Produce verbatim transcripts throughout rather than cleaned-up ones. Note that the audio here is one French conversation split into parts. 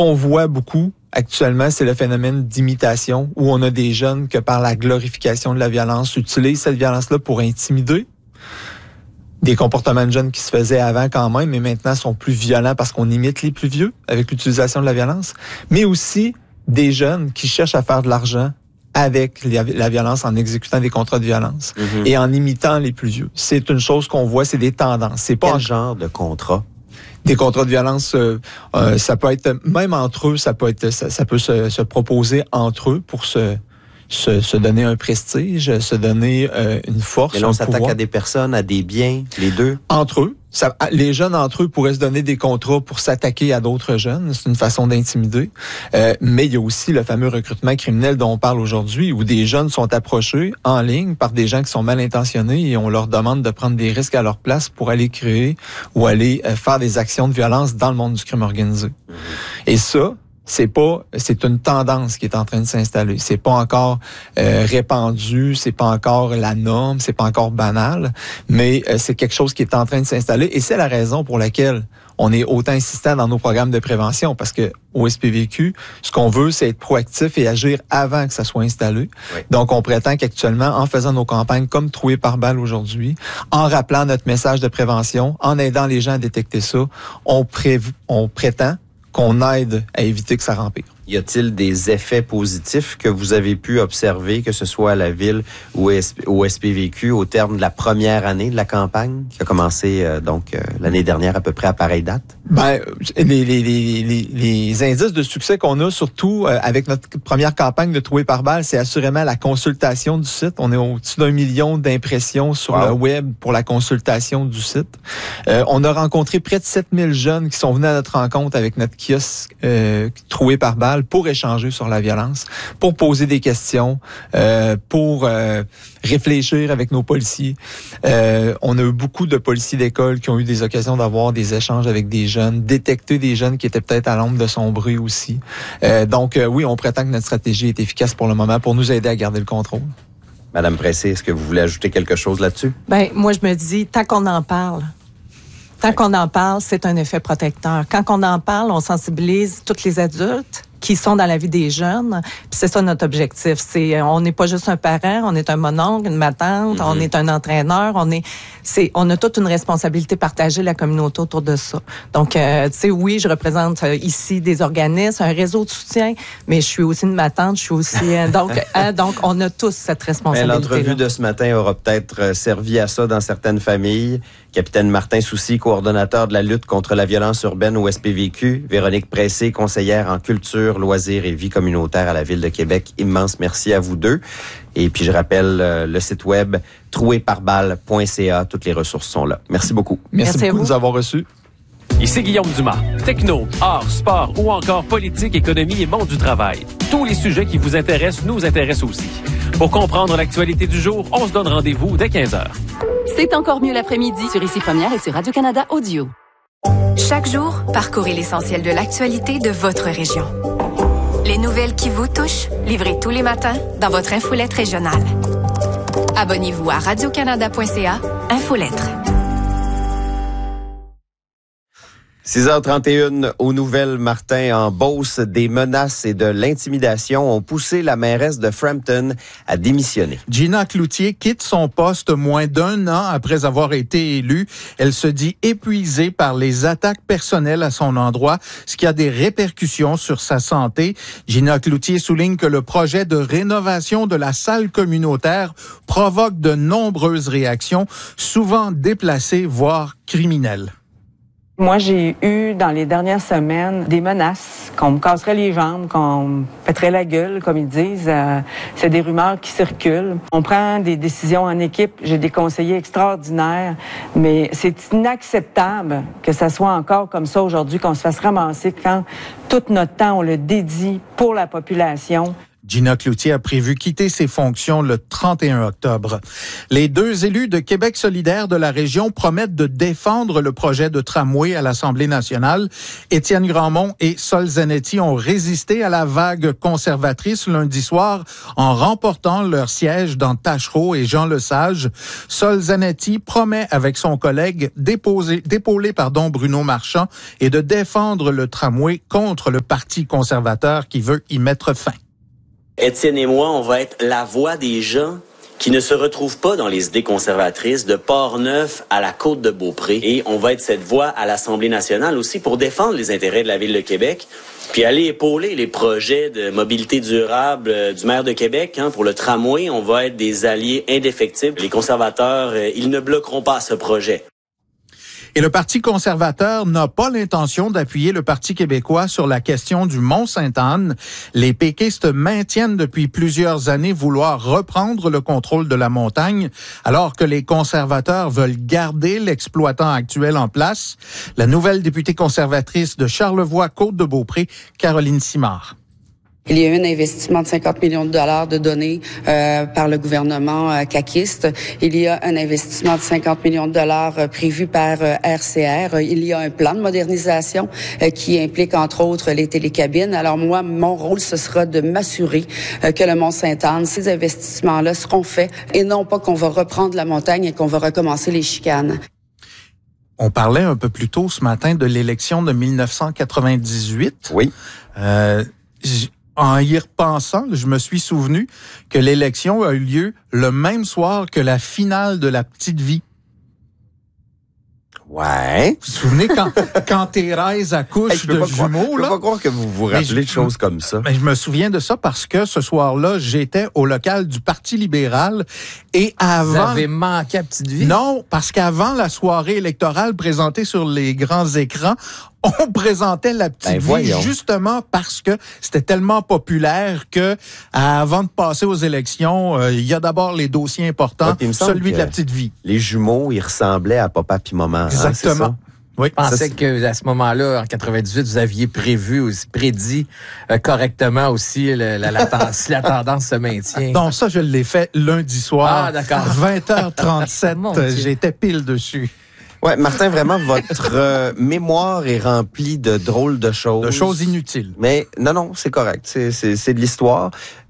qu'on voit beaucoup actuellement, c'est le phénomène d'imitation, où on a des jeunes que par la glorification de la violence utilisent cette violence-là pour intimider. Des comportements de jeunes qui se faisaient avant quand même, mais maintenant sont plus violents parce qu'on imite les plus vieux avec l'utilisation de la violence. Mais aussi des jeunes qui cherchent à faire de l'argent avec la violence en exécutant des contrats de violence mm-hmm. et en imitant les plus vieux. C'est une chose qu'on voit, c'est des tendances. C'est pas Quel un genre de contrat? Des contrats de violence, euh, euh, ça peut être, même entre eux, ça peut être, ça, ça peut se, se proposer entre eux pour se, se, se donner un prestige, se donner euh, une force. Mais là, on un s'attaque pouvoir. à des personnes, à des biens, les deux? Entre eux. Ça, les jeunes entre eux pourraient se donner des contrats pour s'attaquer à d'autres jeunes. C'est une façon d'intimider. Euh, mais il y a aussi le fameux recrutement criminel dont on parle aujourd'hui, où des jeunes sont approchés en ligne par des gens qui sont mal intentionnés et on leur demande de prendre des risques à leur place pour aller créer ou aller euh, faire des actions de violence dans le monde du crime organisé. Et ça, c'est pas, c'est une tendance qui est en train de s'installer. C'est pas encore euh, répandu, c'est pas encore la norme, c'est pas encore banal, mais euh, c'est quelque chose qui est en train de s'installer et c'est la raison pour laquelle on est autant insistant dans nos programmes de prévention parce que au S P V Q, ce qu'on veut, c'est être proactif et agir avant que ça soit installé. Oui. Donc, on prétend qu'actuellement, en faisant nos campagnes comme Troué par balle aujourd'hui, en rappelant notre message de prévention, en aidant les gens à détecter ça, on, pré- on prétend qu'on aide à éviter que ça rempire. Y a-t-il des effets positifs que vous avez pu observer, que ce soit à la Ville ou au S P V Q, au terme de la première année de la campagne, qui a commencé euh, donc euh, l'année dernière à peu près à pareille date? Ben, les, les, les, les, les indices de succès qu'on a, surtout euh, avec notre première campagne de Troué par balle, c'est assurément la consultation du site. On est au-dessus d'un million d'impressions sur wow. le web pour la consultation du site. Euh, on a rencontré près de sept mille jeunes qui sont venus à notre rencontre avec notre kiosque euh, Troué par balle pour échanger sur la violence, pour poser des questions, euh, pour euh, réfléchir avec nos policiers. Euh, on a eu beaucoup de policiers d'école qui ont eu des occasions d'avoir des échanges avec des jeunes, détecter des jeunes qui étaient peut-être à l'ombre de son bruit aussi. Euh, donc euh, oui, on prétend que notre stratégie est efficace pour le moment pour nous aider à garder le contrôle. Madame Pressé, est-ce que vous voulez ajouter quelque chose là-dessus? Ben moi, je me dis, tant qu'on en parle, tant qu'on en parle, c'est un effet protecteur. Quand on en parle, on sensibilise tous les adultes qui sont dans la vie des jeunes. Puis c'est ça notre objectif. C'est, on n'est pas juste un parent, on est un mononcle, une matante, mm-hmm. on est un entraîneur, on est, c'est, on a toute une responsabilité partagée, la communauté autour de ça. Donc, euh, tu sais, oui, je représente euh, ici des organismes, un réseau de soutien, mais je suis aussi une matante, je suis aussi, euh, donc, hein, donc on a tous cette responsabilité. L'entrevue de ce matin aura peut-être servi à ça dans certaines familles. Capitaine Martin Soucy, coordonnateur de la lutte contre la violence urbaine au S P V Q. Véronique Pressé, conseillère en culture, loisirs et vie communautaire à la Ville de Québec. Immense merci à vous deux. Et puis, je rappelle euh, le site web troué par balle point c a. Toutes les ressources sont là. Merci beaucoup. Merci, merci beaucoup de nous avoir reçus. Ici Guillaume Dumas. Techno, art, sport ou encore politique, économie et monde du travail. Tous les sujets qui vous intéressent nous intéressent aussi. Pour comprendre l'actualité du jour, on se donne rendez-vous dès quinze heures. C'est encore mieux l'après-midi sur Ici Première et sur Radio-Canada Audio. Chaque jour, parcourez l'essentiel de l'actualité de votre région. Les nouvelles qui vous touchent, livrées tous les matins dans votre infolette régionale. Abonnez-vous à radio canada point c a, Infolettre. six heures trente et une aux nouvelles, Martin. En Beauce, des menaces et de l'intimidation ont poussé la mairesse de Frampton à démissionner. Gina Cloutier quitte son poste moins d'un an après avoir été élue. Elle se dit épuisée par les attaques personnelles à son endroit, ce qui a des répercussions sur sa santé. Gina Cloutier souligne que le projet de rénovation de la salle communautaire provoque de nombreuses réactions, souvent déplacées, voire criminelles. Moi, j'ai eu, dans les dernières semaines, des menaces, qu'on me casserait les jambes, qu'on me pèterait la gueule, comme ils disent. Euh, c'est des rumeurs qui circulent. On prend des décisions en équipe. J'ai des conseillers extraordinaires, mais c'est inacceptable que ça soit encore comme ça aujourd'hui, qu'on se fasse ramasser quand tout notre temps, on le dédie pour la population. Gina Cloutier a prévu quitter ses fonctions le trente et un octobre. Les deux élus de Québec solidaire de la région promettent de défendre le projet de tramway à l'Assemblée nationale. Étienne Grandmont et Sol Zanetti ont résisté à la vague conservatrice lundi soir en remportant leur siège dans Tachereau et Jean Lesage. Sol Zanetti promet avec son collègue d'époser, d'épauler pardon, Bruno Marchand et de défendre le tramway contre le Parti conservateur qui veut y mettre fin. Étienne et moi, on va être la voix des gens qui ne se retrouvent pas dans les idées conservatrices de Port-Neuf à la Côte-de-Beaupré. Et on va être cette voix à l'Assemblée nationale aussi pour défendre les intérêts de la Ville de Québec, puis aller épauler les projets de mobilité durable euh, du maire de Québec. Hein, pour le tramway, on va être des alliés indéfectibles. Les conservateurs, euh, ils ne bloqueront pas ce projet. Et le Parti conservateur n'a pas l'intention d'appuyer le Parti québécois sur la question du Mont-Sainte-Anne. Les péquistes maintiennent depuis plusieurs années vouloir reprendre le contrôle de la montagne, alors que les conservateurs veulent garder l'exploitant actuel en place. La nouvelle députée conservatrice de Charlevoix-Côte-de-Beaupré, Caroline Simard. Il y a eu un investissement de cinquante millions de dollars de données euh, par le gouvernement euh, caquiste. Il y a un investissement de cinquante millions de dollars euh, prévu par euh, R C R. Il y a un plan de modernisation euh, qui implique entre autres les télécabines. Alors moi, mon rôle, ce sera de m'assurer euh, que le Mont-Sainte-Anne, ces investissements-là seront faits et non pas qu'on va reprendre la montagne et qu'on va recommencer les chicanes. On parlait un peu plus tôt ce matin de l'élection de mille neuf cent quatre-vingt-dix-huit. Oui. Euh, j- En y repensant, je me suis souvenu que l'élection a eu lieu le même soir que la finale de La Petite Vie. Ouais. Vous vous souvenez quand, quand Thérèse accouche Hey, de croire, jumeaux, je là? peux pas croire que vous vous Mais rappelez je- de choses comme ça. Mais je me souviens de ça parce que ce soir-là, j'étais au local du Parti libéral et avant... Vous avez manqué à Petite Vie? Non, parce qu'avant la soirée électorale présentée sur les grands écrans, on présentait La Petite Ben, Vie voyons. justement parce que c'était tellement populaire que avant de passer aux élections, euh, il y a d'abord les dossiers importants, Ouais, puis il me semble celui de que La Petite Vie. Les jumeaux, ils ressemblaient à Papa puis Maman. hein, c'est Exactement. ça? Oui. Je pensais Ça, c'est- que à ce moment-là, en quatre-vingt-dix-huit, vous aviez prévu, aussi, prédit euh, correctement aussi le- la, la, ten- si la tendance se maintient. Donc ça, je l'ai fait lundi soir. Ah, d'accord. vingt heures trente-sept, Mon Dieu. j'étais pile dessus. Ouais, Martin, vraiment, votre euh, mémoire est remplie de drôles de choses. De choses inutiles. Mais non, non, c'est correct. C'est, c'est, c'est de l'histoire.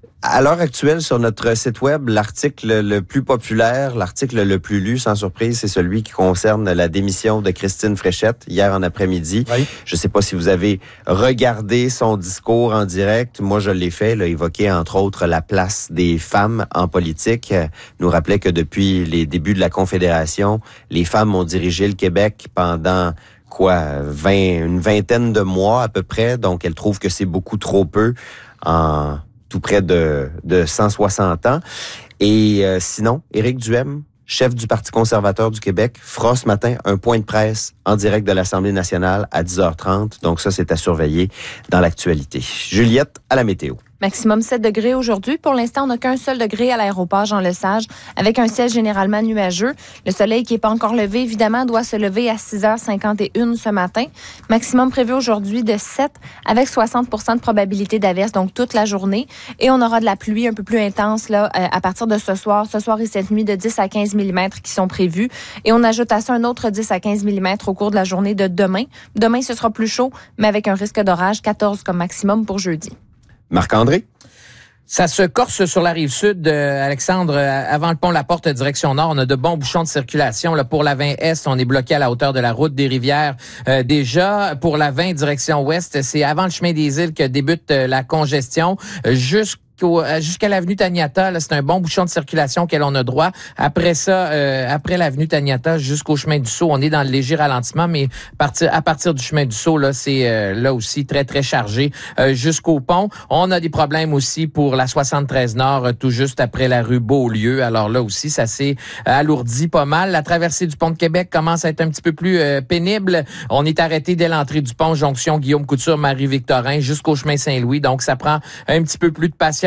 À l'heure actuelle, sur notre site web, l'article le plus populaire, l'article le plus lu, sans surprise, c'est celui qui concerne la démission de Christine Fréchette hier en après-midi. Oui. Je ne sais pas si vous avez regardé son discours en direct. Moi, je l'ai fait. Il a évoqué, entre autres, la place des femmes en politique. Euh, nous rappelait que depuis les débuts de la Confédération, les femmes ont dirigé le Québec pendant quoi, vingt, une vingtaine de mois à peu près. Donc, elle trouve que c'est beaucoup trop peu en tout près de, de cent soixante ans. Et euh, sinon, Éric Duhem, chef du Parti conservateur du Québec, fera ce matin un point de presse en direct de l'Assemblée nationale à dix heures trente. Donc ça, c'est à surveiller dans l'actualité. Juliette, à la météo. Maximum sept degrés aujourd'hui. Pour l'instant, on n'a qu'un seul degré à l'aéroport Jean Lesage, avec un ciel généralement nuageux. Le soleil qui n'est pas encore levé, évidemment, doit se lever à six heures cinquante et une ce matin. Maximum prévu aujourd'hui de sept, avec soixante pour cent de probabilité d'averse, donc toute la journée. Et on aura de la pluie un peu plus intense là à partir de ce soir. Ce soir et cette nuit, de dix à quinze millimètres qui sont prévus. Et on ajoute à ça un autre dix à quinze millimètres au cours de la journée de demain. Demain, ce sera plus chaud, mais avec un risque d'orage, quatorze comme maximum pour jeudi. Marc-André? Ça se corse sur la rive sud, euh, Alexandre, euh, avant le pont La Porte, direction nord. On a de bons bouchons de circulation. Là, pour la vingt Est, on est bloqué à la hauteur de la route des Rivières. Euh, déjà, pour la vingt, direction ouest, c'est avant le chemin des îles que débute euh, la congestion. Euh, jusqu'au Jusqu'à l'avenue Taniata, là, c'est un bon bouchon de circulation auquel on a droit. Après ça, euh, après l'avenue Taniata jusqu'au chemin du Sceau, on est dans le léger ralentissement, mais partir, à partir du chemin du Sceau, là, c'est euh, là aussi très, très chargé euh, jusqu'au pont. On a des problèmes aussi pour la soixante-treize Nord, euh, tout juste après la rue Beaulieu. Alors là aussi, ça s'est alourdi pas mal. La traversée du pont de Québec commence à être un petit peu plus euh, pénible. On est arrêté dès l'entrée du pont, jonction Guillaume Couture, Marie-Victorin, jusqu'au chemin Saint-Louis. Donc, ça prend un petit peu plus de patience.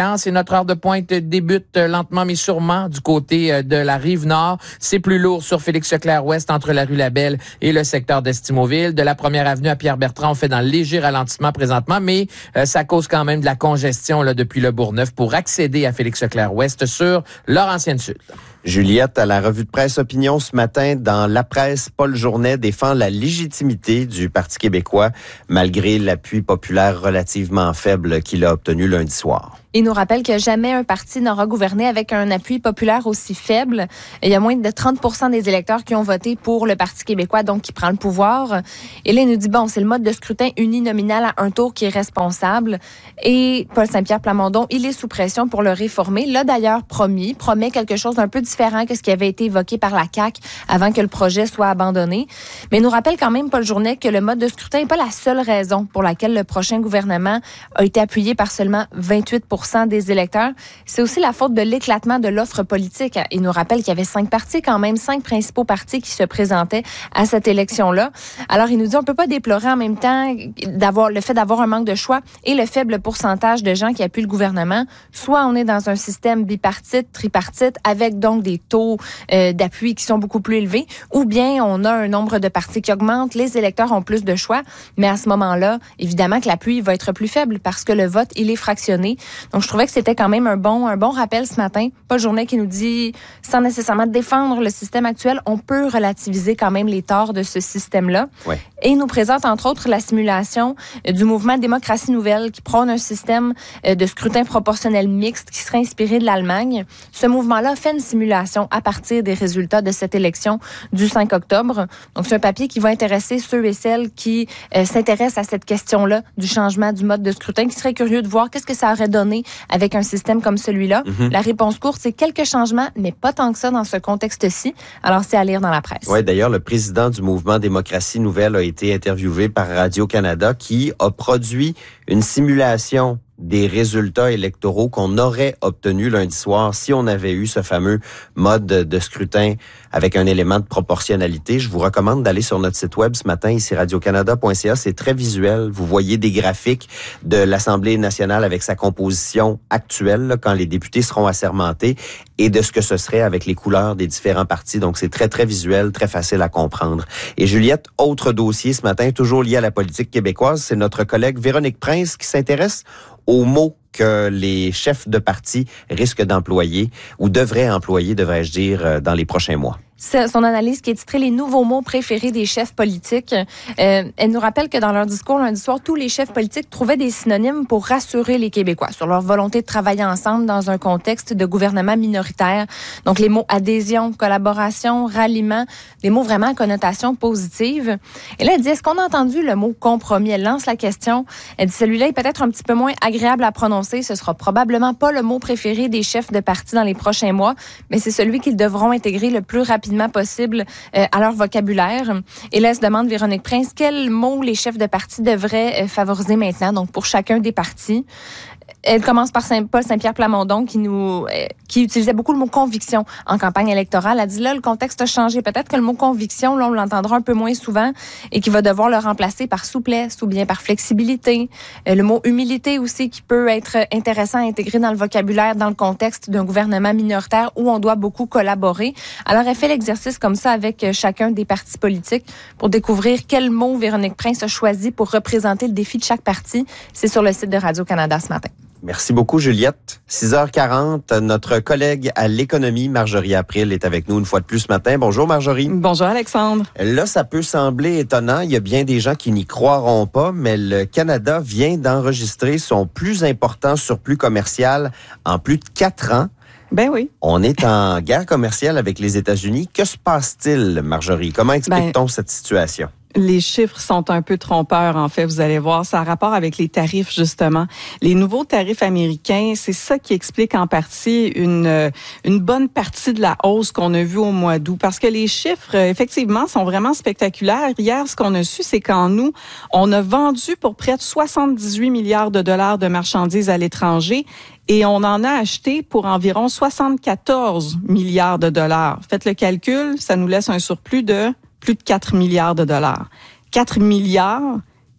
conséquence et notre heure de pointe débute lentement mais sûrement du côté de la Rive-Nord. C'est plus lourd sur Félix-Leclerc-Ouest entre la rue Labelle et le secteur d'Estimauville. De la première avenue à Pierre-Bertrand, on fait dans le léger ralentissement présentement, mais euh, ça cause quand même de la congestion là, depuis le Bourgneuf pour accéder à Félix-Leclerc-Ouest sur Laurentienne-Sud. Juliette, à la revue de presse Opinion ce matin, dans La Presse, Paul Journet défend la légitimité du Parti québécois malgré l'appui populaire relativement faible qu'il a obtenu lundi soir. Il nous rappelle que jamais un parti n'aura gouverné avec un appui populaire aussi faible. Il y a moins de trente pour cent des électeurs qui ont voté pour le Parti québécois, donc qui prend le pouvoir. Et là, il nous dit, bon, c'est le mode de scrutin uninominal à un tour qui est responsable. Et Paul Saint-Pierre Plamondon, il est sous pression pour le réformer. Là, d'ailleurs, promis, promet quelque chose d'un peu différent que ce qui avait été évoqué par la C A Q avant que le projet soit abandonné. Mais il nous rappelle quand même, Paul Journet, que le mode de scrutin n'est pas la seule raison pour laquelle le prochain gouvernement a été appuyé par seulement vingt-huit pour cent des électeurs. C'est aussi la faute de l'éclatement de l'offre politique. Il nous rappelle qu'il y avait cinq partis, quand même, cinq principaux partis qui se présentaient à cette élection-là. Alors, il nous dit, on peut pas déplorer en même temps d'avoir le fait d'avoir un manque de choix et le faible pourcentage de gens qui appuient le gouvernement. Soit on est dans un système bipartite, tripartite, avec donc des taux euh, d'appui qui sont beaucoup plus élevés, ou bien on a un nombre de partis qui augmente, les électeurs ont plus de choix, mais à ce moment-là, évidemment que l'appui va être plus faible parce que le vote, il est fractionné. Donc, je trouvais que c'était quand même un bon, un bon rappel ce matin. Paul Journet qui nous dit, sans nécessairement défendre le système actuel, on peut relativiser quand même les torts de ce système-là. Ouais. Et il nous présente, entre autres, la simulation du mouvement Démocratie Nouvelle qui prône un système de scrutin proportionnel mixte qui serait inspiré de l'Allemagne. Ce mouvement-là fait une simulation à partir des résultats de cette élection du cinq octobre. Donc, c'est un papier qui va intéresser ceux et celles qui euh, s'intéressent à cette question-là du changement du mode de scrutin, qui seraient curieux de voir qu'est-ce que ça aurait donné avec un système comme celui-là. Mm-hmm. La réponse courte, c'est quelques changements, mais pas tant que ça dans ce contexte-ci. Alors, c'est à lire dans la presse. Oui, d'ailleurs, le président du mouvement Démocratie Nouvelle a été interviewé par Radio-Canada qui a produit une simulation des résultats électoraux qu'on aurait obtenus lundi soir si on avait eu ce fameux mode de scrutin avec un élément de proportionnalité. Je vous recommande d'aller sur notre site web ce matin, ici radio canada point c a. C'est très visuel. Vous voyez des graphiques de l'Assemblée nationale avec sa composition actuelle, là, quand les députés seront assermentés, et de ce que ce serait avec les couleurs des différents partis. Donc, c'est très, très visuel, très facile à comprendre. Et Juliette, autre dossier ce matin, toujours lié à la politique québécoise, c'est notre collègue Véronique Prince qui s'intéresse aux mots que les chefs de parti risquent d'employer ou devraient employer, devrais-je dire, dans les prochains mois. C'est son analyse qui est titrée « Les nouveaux mots préférés des chefs politiques euh, ». Elle nous rappelle que dans leur discours lundi soir, tous les chefs politiques trouvaient des synonymes pour rassurer les Québécois sur leur volonté de travailler ensemble dans un contexte de gouvernement minoritaire. Donc, les mots adhésion, collaboration, ralliement, des mots vraiment à connotation positive. Et là, elle dit, est-ce qu'on a entendu le mot compromis? Elle lance la question. Elle dit, celui-là est peut-être un petit peu moins agréable à prononcer. Ce sera probablement pas le mot préféré des chefs de parti dans les prochains mois, mais c'est celui qu'ils devront intégrer le plus rapidement possible euh, à leur vocabulaire. Et là, elle se demande, Véronique Prince, quels mots les chefs de parti devraient euh, favoriser maintenant, donc pour chacun des partis. Elle commence par Saint- Paul Saint-Pierre Plamondon qui nous euh, qui utilisait beaucoup le mot conviction en campagne électorale. Elle dit là, le contexte a changé. Peut-être que le mot conviction, là, on l'entendra un peu moins souvent et qu'il va devoir le remplacer par souplesse ou bien par flexibilité. Euh, le mot humilité aussi qui peut être intéressant à intégrer dans le vocabulaire dans le contexte d'un gouvernement minoritaire où on doit beaucoup collaborer. Alors, elle fait l'exercice comme ça avec chacun des partis politiques pour découvrir quel mot Véronique Prince a choisi pour représenter le défi de chaque parti. C'est sur le site de Radio-Canada ce matin. Merci beaucoup, Juliette. six heures quarante, notre collègue à l'économie, Marjorie April, est avec nous une fois de plus ce matin. Bonjour, Marjorie. Bonjour, Alexandre. Là, ça peut sembler étonnant. Il y a bien des gens qui n'y croiront pas, mais le Canada vient d'enregistrer son plus important surplus commercial en plus de quatre ans. Ben oui. On est en guerre commerciale avec les États-Unis. Que se passe-t-il, Marjorie? Comment explique-t-on ben... cette situation? Les chiffres sont un peu trompeurs, en fait, vous allez voir. Ça a rapport avec les tarifs, justement. Les nouveaux tarifs américains, c'est ça qui explique en partie une, une bonne partie de la hausse qu'on a vue au mois d'août. Parce que les chiffres, effectivement, sont vraiment spectaculaires. Hier, ce qu'on a su, c'est qu'en août, on a vendu pour près de soixante-dix-huit milliards de dollars de marchandises à l'étranger. Et on en a acheté pour environ soixante-quatorze milliards de dollars. Faites le calcul, ça nous laisse un surplus de plus de quatre milliards de dollars. quatre milliards,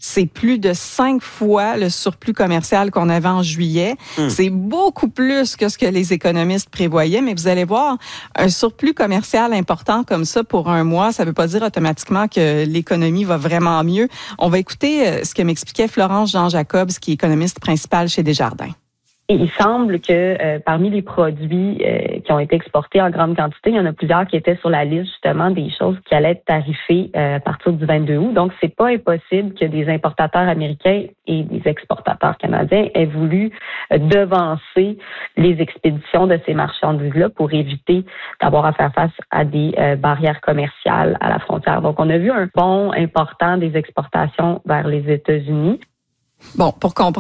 c'est plus de cinq fois le surplus commercial qu'on avait en juillet. Mmh. C'est beaucoup plus que ce que les économistes prévoyaient, mais vous allez voir, un surplus commercial important comme ça pour un mois, ça ne veut pas dire automatiquement que l'économie va vraiment mieux. On va écouter ce que m'expliquait Florence Jean-Jacobs, qui est économiste principale chez Desjardins. Et il semble que euh, parmi les produits euh, qui ont été exportés en grande quantité, il y en a plusieurs qui étaient sur la liste justement des choses qui allaient être tarifées euh, à partir du vingt-deux août. Donc, c'est pas impossible que des importateurs américains et des exportateurs canadiens aient voulu euh, devancer les expéditions de ces marchandises-là pour éviter d'avoir à faire face à des euh, barrières commerciales à la frontière. Donc, on a vu un bond important des exportations vers les États-Unis. Bon, pour comprendre